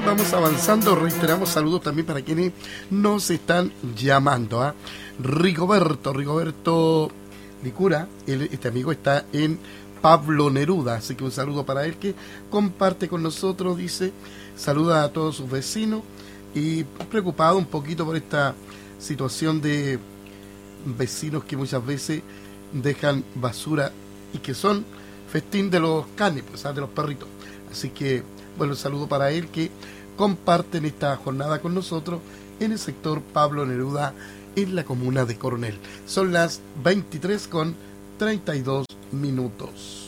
vamos avanzando. Reiteramos saludos también para quienes nos están llamando. Rigoberto Licura, este amigo está en Pablo Neruda, así que un saludo para él que comparte con nosotros, dice, saluda a todos sus vecinos y preocupado un poquito por esta situación de vecinos que muchas veces dejan basura y que son festín de los canes, pues, de los perritos. Así que, bueno, un saludo para él que comparten esta jornada con nosotros en el sector Pablo Neruda en la comuna de Coronel. Son las 23:32 minutos.